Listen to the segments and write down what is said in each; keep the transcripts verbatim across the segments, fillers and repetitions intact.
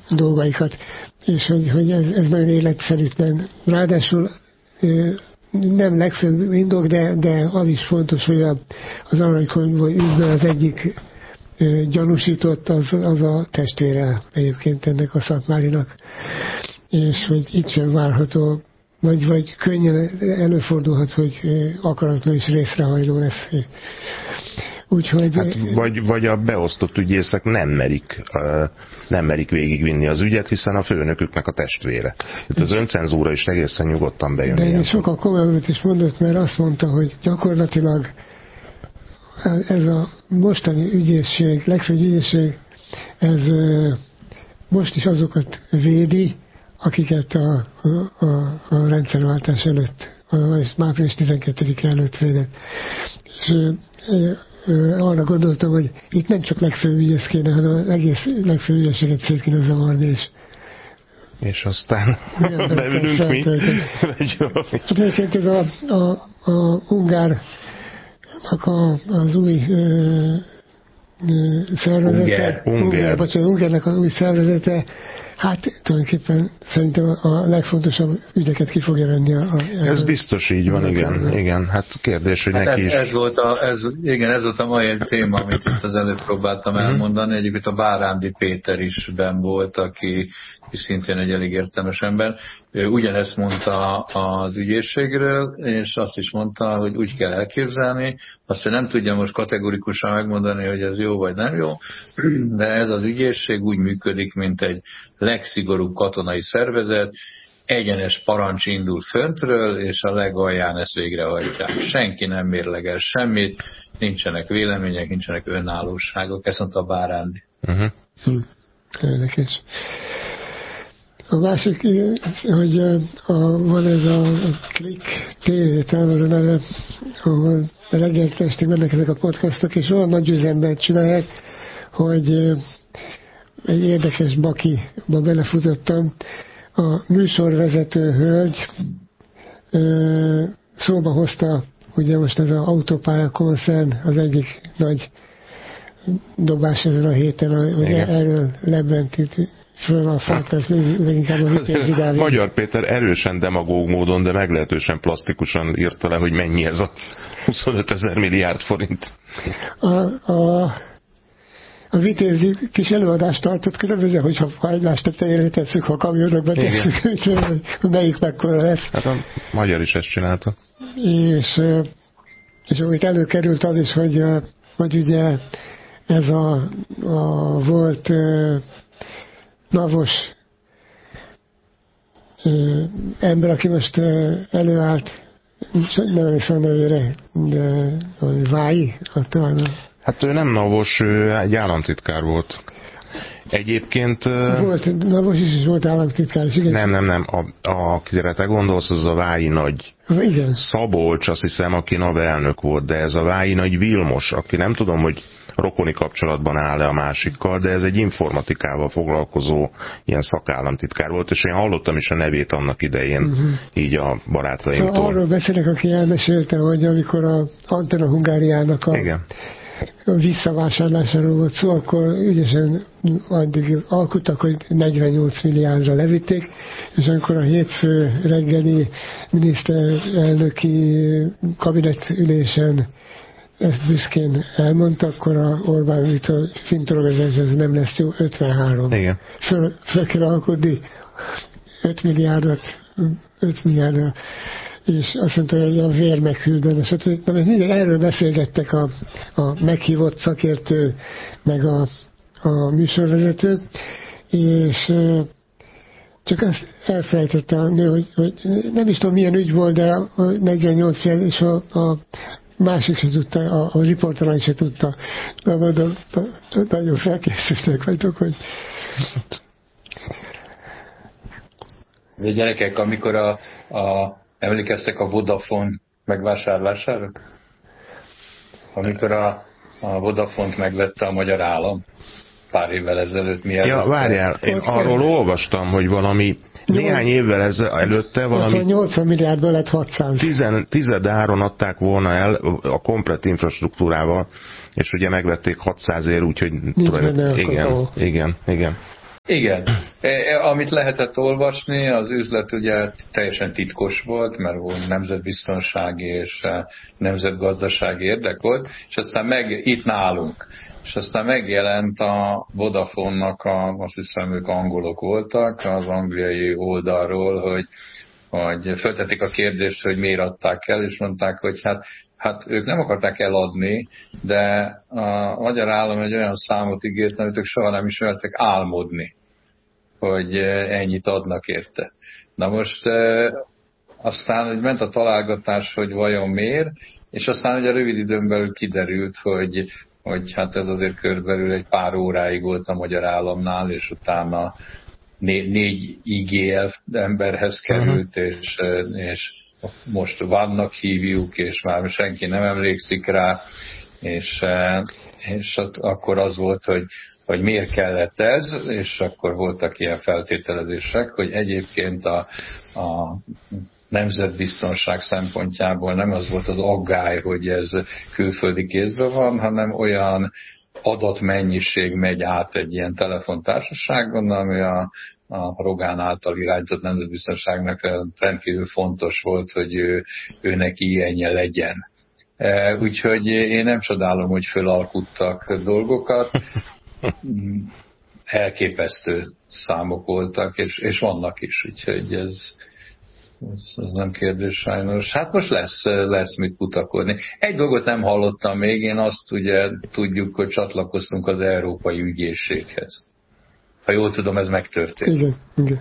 dolgaikat, és hogy, hogy ez, ez nagyon életszerűtlen. Ráadásul nem legfőbb indok, de, de az is fontos, hogy a, az Aranykönyv ügyben az egyik gyanúsított az, az a testvére egyébként ennek a Szatmárinak, és hogy itt sem várható, vagy, vagy könnyen előfordulhat, hogy akaratlan is részrehajló lesz. Úgyhogy, hát vagy, vagy a beosztott ügyészek nem merik, nem merik végigvinni az ügyet, hiszen a főnöküknek a testvére. Itt az öncenzúra is egészen nyugodtan bejön. De én sokkal komolyabbat is mondott, mert azt mondta, hogy gyakorlatilag ez a mostani ügyészség, legfőbb ügyészség, ez most is azokat védi, akiket a, a, a, a rendszerváltás előtt, a március tizenkettedike előtt védett. És arra gondoltam, hogy itt nem csak legfőbb ügyész kéne, hanem az egész legfőbb ügyességet szét kéne zavarni, és és aztán beülünk mi. Egyébként ez a, a, a Ungár A, az új ö, ö, szervezete, Ungár, bocsánat, Ungárnak az új szervezete, hát tulajdonképpen szerintem a legfontosabb ügyeket ki fogja venni. A, a, ez a, biztos így van, igen, a, igen. Hát kérdés, hogy hát neki ez, is. Ez volt a, ez, igen, ez volt a mai téma, amit itt az előbb próbáltam uh-huh. elmondani. Egyébként a Bárándi Péter is benn volt, aki szintén egy elég értelmes ember. Ő ugyanezt mondta az ügyészségről, és azt is mondta, hogy úgy kell elképzelni, azt, hogy nem tudja most kategorikusan megmondani, hogy ez jó vagy nem jó, de ez az ügyészség úgy működik, mint egy legszigorúbb katonai szervezet, egyenes parancs indul föntről, és a legalján ezt végrehajtják. Senki nem mérleges semmit, nincsenek vélemények, nincsenek önállóságok. Ezt mondta a Bárándi. Uh-huh. Hm. Érdekes. A másik, hogy a, van ez a Klik té vé támadó neve, ahol reggel estig mennek ezek a podcastok, és olyan nagy üzemben csinálják, hogy egy érdekes bakiba belefutottam. A műsorvezető hölgy szóba hozta, ugye most ez az autópálya koncern az egyik nagy dobás ezen a héten, hogy erről lebent itt föl a fát, ez leginkább a vitézidávén. Magyar Péter erősen demagóg módon, de meglehetősen plastikusan írta le, hogy mennyi ez a huszonöt ezer milliárd forint. A, a, a vitézi kis előadást tartott különböző, hogyha hajlást tetejére tesszük, ha kamionokba tesszük, hogy melyik mekkora lesz. Hát a magyar is ezt csinálta. És, és amit előkerült az is, hogy, hogy ugye ez a, a volt navos ö, ember, aki most ö, előállt, nem emlékszem nevére, de Vályi, talán. Hát ő nem navos, ő egy államtitkár volt. Egyébként... Volt navos is, és volt államtitkár is, igen. Nem, nem, nem. A, a, akire te gondolsz, az a Vályi nagy. Igen. Szabolcs, azt hiszem, aki NAV elnök volt, de ez a Vályi nagy Vilmos, aki nem tudom, hogy rokoni kapcsolatban áll-e a másikkal, de ez egy informatikával foglalkozó ilyen szakállamtitkár volt, és én hallottam is a nevét annak idején, uh-huh. így a barátaimtól. Szóval arról beszélek, aki elmesélte, hogy amikor a Antenna Hungáriának a, a visszavásárlásáról volt szó, akkor ügyesen addig alkuttak, hogy negyvennyolc milliárdra levitték, és amikor a hétfő reggeli miniszterelnöki kabinetülésen ezt büszkén elmondta, akkor a Orbán Viktor fintorog, ez, ez nem lesz jó, ötvenhárom. Igen. Föl, föl kell alkudni öt milliárdot, öt milliárdra, és azt mondta, hogy a vér meghűlben, stb. Na, mindig erről beszélgettek a, a meghívott szakértő, meg a, a műsorvezető, és csak azt elfelejtette a nő, hogy, hogy nem is tudom milyen ügy volt, de a negyvennyolc és a, a másik se tudta, a, a riportalany se tudta. Na, mondom, nagyon felkészültek vagytok, hogy... De gyerekek, amikor a, a, emlékeztek a Vodafone megvásárlására? Amikor a, a Vodafone-t megvette a magyar állam pár évvel ezelőtt. Mielőtt. Ja, várjál, én arról olvastam, hogy valami néhány évvel előtte valami nyolcvan milliárdból lett hatszáz. Tized áron adták volna el a komplett infrastruktúrával, és ugye megvették hatszázért, úgyhogy igen, igen, igen, igen. Igen. E, amit lehetett olvasni, az üzlet ugye teljesen titkos volt, mert volt nemzetbiztonsági és nemzetgazdasági érdek volt, és aztán meg itt nálunk. És aztán megjelent a Vodafone-nak, a, azt hiszem ők angolok voltak, az angliai oldalról, hogy, hogy föltették a kérdést, hogy miért adták el, és mondták, hogy hát, hát ők nem akarták eladni, de a magyar állam egy olyan számot ígért, amit ők soha nem ismertek álmodni, hogy ennyit adnak érte. Na most aztán hogy ment a találgatás, hogy vajon miért, és aztán ugye rövid időn belül kiderült, hogy, hogy hát ez azért körülbelül egy pár óráig volt a magyar államnál, és utána né- négy I G F emberhez került, uh-huh. és, és most vannak hívjuk, és már senki nem emlékszik rá, és, és akkor az volt, hogy hogy miért kellett ez, és akkor voltak ilyen feltételezések, hogy egyébként a, a nemzetbiztonság szempontjából nem az volt az aggály, hogy ez külföldi kézben van, hanem olyan adatmennyiség megy át egy ilyen telefontársaságon, ami a, a Rogán által irányított nemzetbiztonságnak rendkívül fontos volt, hogy ő, ő neki ilyenje legyen. Úgyhogy én nem csodálom, hogy fölalkuttak dolgokat, elképesztő számok voltak, és, és vannak is, úgyhogy ez, ez, ez nem kérdés sajnos. Hát most lesz, lesz mit kutakodni. Egy dolgot nem hallottam még, én azt ugye tudjuk, hogy csatlakoztunk az Európai Ügyészséghez. Ha jól tudom, ez megtörtént. Igen, igen.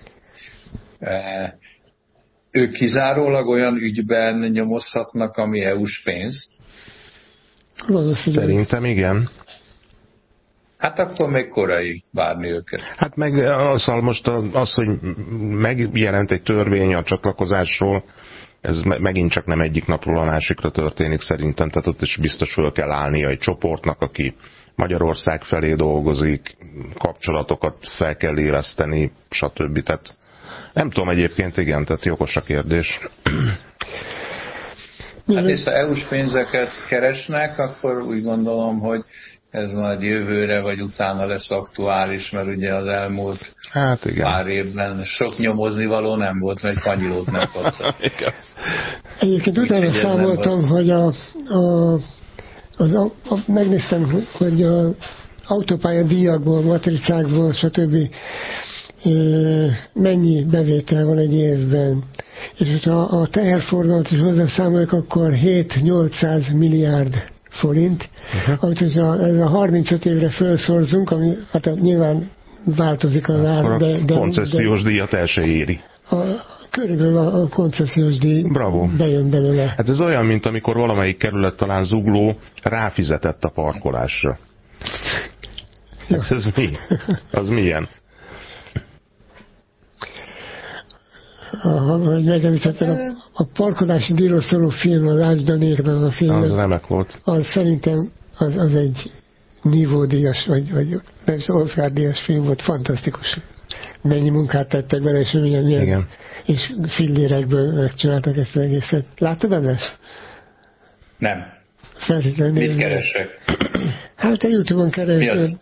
E, ők kizárólag olyan ügyben nyomozhatnak, ami é u-s pénz? Szerintem igen. Hát akkor még korai várni őket. Hát meg az, most az, hogy megjelent egy törvény a csatlakozásról, ez megint csak nem egyik napról a másikra történik szerintem, tehát ott is biztos föl kell állnia egy csoportnak, aki Magyarország felé dolgozik, kapcsolatokat fel kell éleszteni, stb. Tehát nem tudom egyébként, igen, tehát jogos a kérdés. Hát és ha é u-s pénzeket keresnek, akkor úgy gondolom, hogy ez majd jövőre vagy utána lesz aktuális, mert ugye az elmúlt hát pár évben sok nyomozni való nem volt, mert kanyilót nem kaptak. Egyébként utána számoltam, hogy a, a, az, a, a, megnéztem, hogy az autópálya díjakból, matricákból, stb. Mennyi bevétel van egy évben. És ha a teherforgalmat is hozzá számoljuk, akkor hét-nyolcszáz milliárd forint, uh-huh. amit hogyha ez a harmincöt évre felszorzunk, ami hát nyilván változik az ár, de, de... koncesziós de, díjat el se éri. A, körülbelül a, a koncesziós díj Bravo. bejön belőle. Hát ez olyan, mint amikor valamelyik kerület, talán Zugló ráfizetett a parkolásra. Hát ez mi? Az milyen? Hogy megemlítettem, a, a parkolási díjról szóló film, az Ácsdanéknak az a film. Az remek volt. Az szerintem az, az egy nívódíjas, vagy, vagy nem is Oscar-díjas film volt, fantasztikus. Mennyi munkát tettek bele, és milyen, milyen és fillérekből megcsináltak ezt az egészet. Láttad, András? Nem. Feltétlenül. Mit keresek? Hát a YouTube-on keresek.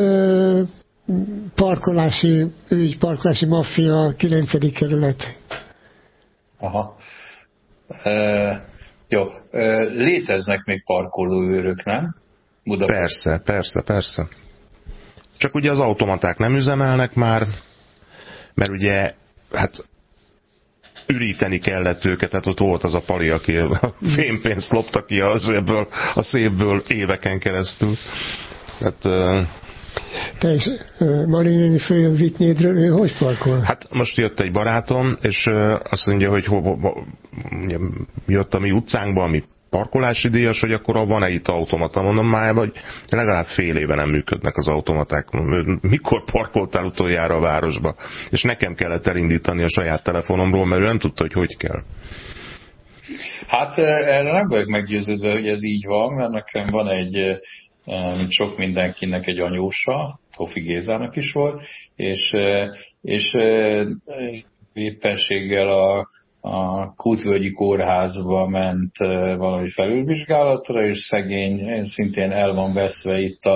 Parkolási ügy, parkolási maffia, kilencedik kerület. Aha. E, jó. E, léteznek még parkolóőrök, nem? Budapest. Persze, persze, persze. Csak ugye az automaták nem üzemelnek már, mert ugye, hát üríteni kellett őket, tehát ott volt az a pali, aki a fémpénzt lopta ki az ebből, a szépből éveken keresztül. Tehát... Te is uh, Marinéni följön Vitnyédről, ő hogy parkol? Hát most jött egy barátom, és uh, azt mondja, hogy ho, ho, ho, jött a mi utcánkba, ami parkolási díjas, hogy akkor van-e itt automata? Mondom már, hogy legalább fél éve nem működnek az automaták. Mikor parkoltál utoljára a városba? És nekem kellett elindítani a saját telefonomról, mert ő nem tudta, hogy hogy kell. Hát erre nem vagyok meggyőződve, hogy ez így van, mert nekem van egy mint sok mindenkinek egy anyósa, Tofi Gézának is volt, és, és éppenséggel a, a Kútvölgyi kórházba ment valami felülvizsgálatra, és szegény szintén el van veszve itt a,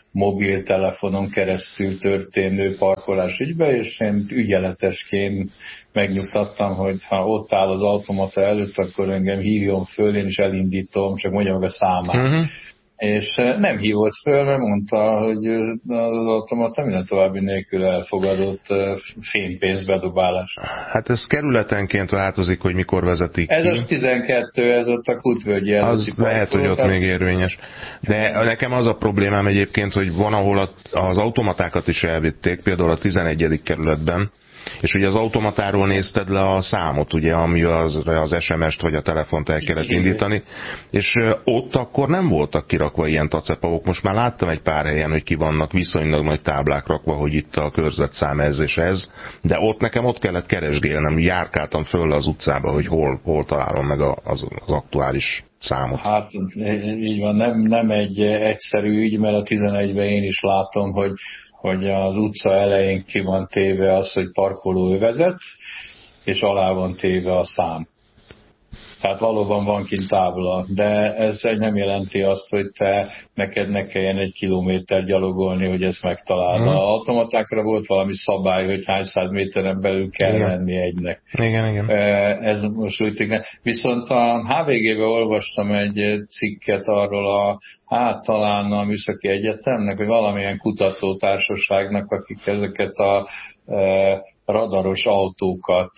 mobiltelefonon keresztül történő parkolás ügybe, és én ügyeletesként megnyugtattam, hogy ha ott áll az automata előtt, akkor engem hívjon föl, én is elindítom, csak mondja meg a számát. Uh-huh. És nem hívott föl, mert mondta, hogy az automata minden további nélkül elfogadott fénypénzbedobálás. Hát ez kerületenként változik, hogy mikor vezetik ez ki. Ez az tizenkettő, ez ott a Kutvölgyi Az lehet, hogy ott tehát... még érvényes. De nekem az a problémám egyébként, hogy van, ahol az automatákat is elvitték, például a tizenegyedik kerületben, és ugye az automatáról nézted le a számot, ugye, ami az, az es em est vagy a telefont el kellett indítani, és ott akkor nem voltak kirakva ilyen tacepavok. Most már láttam egy pár helyen, hogy ki vannak viszonylag nagy táblák rakva, hogy itt a körzetszám ez és ez, de ott nekem ott kellett keresgélnem, járkáltam föl az utcába, hogy hol, hol találom meg az, az aktuális számot. Hát így van, nem, nem egy egyszerű ügy, mert a tizenegyben én is látom, hogy hogy az utca elején ki van téve az, hogy parkolóövezet, és alá van téve a szám. Tehát valóban van kint tábla, de ez nem jelenti azt, hogy te neked ne kelljen egy kilométer gyalogolni, hogy ezt megtaláld. Hmm. A automatákra volt valami szabály, hogy hány száz méteren belül kell igen. lenni egynek. Igen, igen. Ez most úgy tűnik. Viszont a há vé gében olvastam egy cikket arról a, hát talán a Műszaki Egyetemnek, vagy valamilyen kutatótársaságnak, akik ezeket a radaros autókat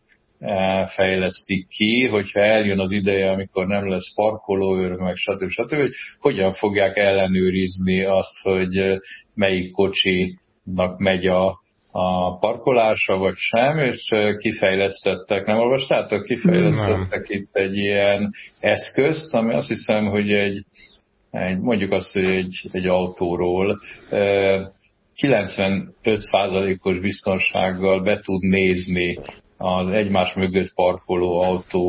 fejlesztik ki, hogyha eljön az ideje, amikor nem lesz parkolóőr, meg stb. stb., hogy hogyan fogják ellenőrizni azt, hogy melyik kocsinak megy a, a parkolása, vagy sem, és kifejlesztettek, nem olvastátok? Kifejlesztettek nem. Itt egy ilyen eszközt, ami azt hiszem, hogy egy, egy mondjuk azt, hogy egy, egy autóról kilencvenöt százalékos biztonsággal be tud nézni az egymás mögött parkoló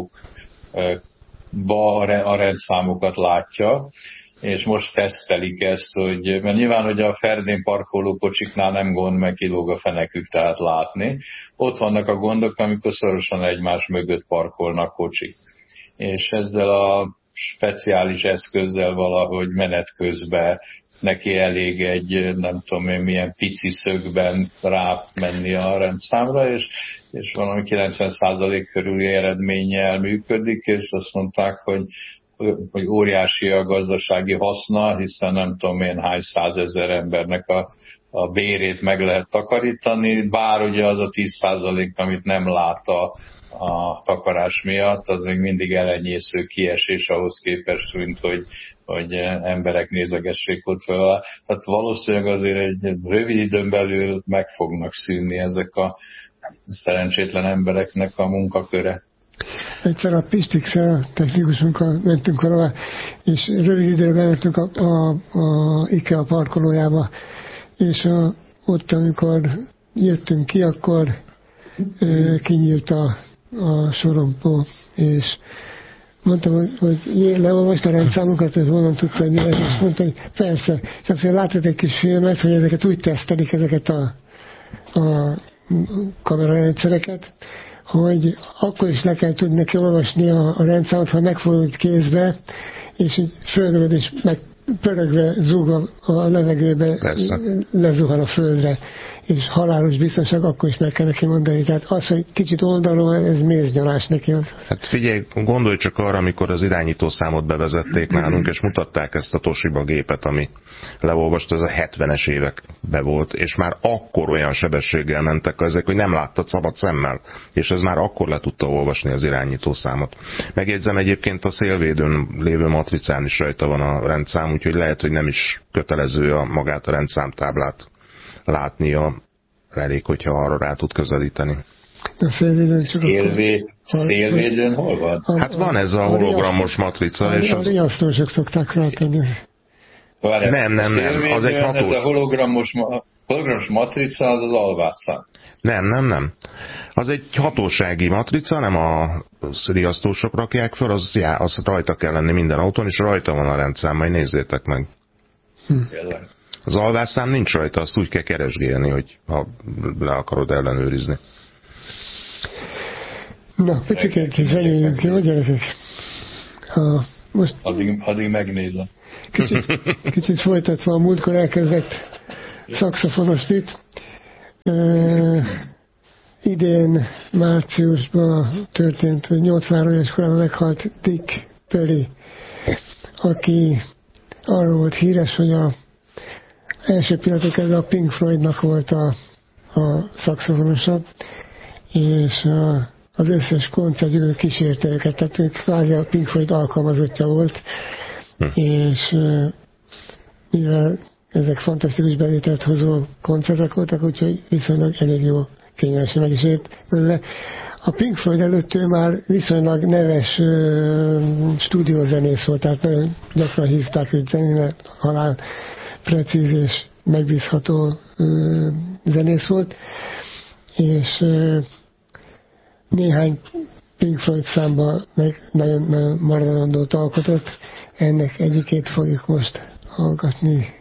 autókba a rendszámokat látja, és most tesztelik ezt, hogy, mert nyilván, hogy a ferdén parkoló kocsiknál nem gond, meg kilóg a fenekük, tehát látni. Ott vannak a gondok, amikor szorosan egymás mögött parkolnak kocsik. És ezzel a speciális eszközzel valahogy menet közben neki elég egy, nem tudom én, milyen pici szögben rámenni a rendszámra, és, és valami kilencven százalék körüli eredménnyel működik, és azt mondták, hogy, hogy óriási a gazdasági haszna, hiszen nem tudom én hány százezer embernek a, a bérét meg lehet takarítani, bár ugye az a tíz százalék, amit nem lát a a takarás miatt, az még mindig elenyésző kiesés ahhoz képest, mint hogy, hogy emberek nézegessék ott vele. Tehát valószínűleg azért egy rövid időn belül meg fognak szűnni ezek a szerencsétlen embereknek a munkaköre. Egyszer a Pistixel technikusunkkal mentünk valahol, és rövid időre bementünk a, a, a IKEA parkolójába, és a, ott, amikor jöttünk ki, akkor ö, kinyílt a a sorompó, és mondtam, hogy, hogy leolvast a rendszámokat, hogy honnan tudta, hogy mi ez, és mondta, hogy persze. És aztán látott egy kis filmet, hogy ezeket úgy tesztelik, ezeket a, a kamerarendszereket, hogy akkor is le kell tudni neki olvasni a, a rendszámot, ha megfogod kézbe, és így földöd, és meg pörögve zúg a, a levegőbe, persze. Lezuhan a földre, és halálos biztonság akkor is meg kell neki mondani. Tehát az, hogy kicsit oldalról, ez méznyalás neki. Hát figyelj, gondolj csak arra, amikor az irányítószámot bevezették nálunk, és mutatták ezt a Toshiba gépet, ami leolvast, ez a hetvenes években volt, és már akkor olyan sebességgel mentek ezek, hogy nem láttad szabad szemmel, és ez már akkor le tudta olvasni az irányítószámot. Megjegyzem, egyébként a szélvédőn lévő matricán is rajta van a rendszám, úgyhogy lehet, hogy nem is kötelező a magát a rendszámtáblát látnia, elég, hogyha arra rá tud közelíteni. A szélvédőn, Szélvé, szélvédőn hol van? Hát van ez a hologramos matrica. A, és a riasztósok szokták rátenni. Nem, nem, nem. Az egy hatós. Ez a hologramos, hologramos matrica, az az alvászán. Nem, nem, nem. Az egy hatósági matrica, nem a riasztósok rakják föl, az, já, az rajta kell lenni minden autón, és rajta van a rendszám, majd nézzétek meg. Hm. Az alvásszám nincs rajta, azt úgy kell keresgélni, hogy ha le akarod ellenőrizni. Na, picikét zenéljünk, jó gyerekek? Ha most... Addig, addig megnézem. kicsit, kicsit folytatva a múltkor elkezdett szaxofonost itt. Uh, idén márciusban történt, hogy nyolcvanhárom éves korában meghalt Dick Perry, aki arról volt híres, hogy a első pillanatok ez a Pink Floydnak volt a, a szaxofonosa, és a, az összes koncertjükön kísérte őket, tehát ők kvázi a Pink Floyd alkalmazottja volt, hm. és mivel ezek fantasztikus bevételt hozó koncertek voltak, úgyhogy viszonylag elég jó kényelmesen meg is ért le. A Pink Floyd előtt ő már viszonylag neves uh, stúdiózenész volt, tehát nagyon gyakran hívták őt zenére, halál precíz és megbízható uh, zenész volt, és uh, néhány Pink Floyd számban meg nagyon, nagyon maradandót alkotott. Ennek egyikét fogjuk most hallgatni.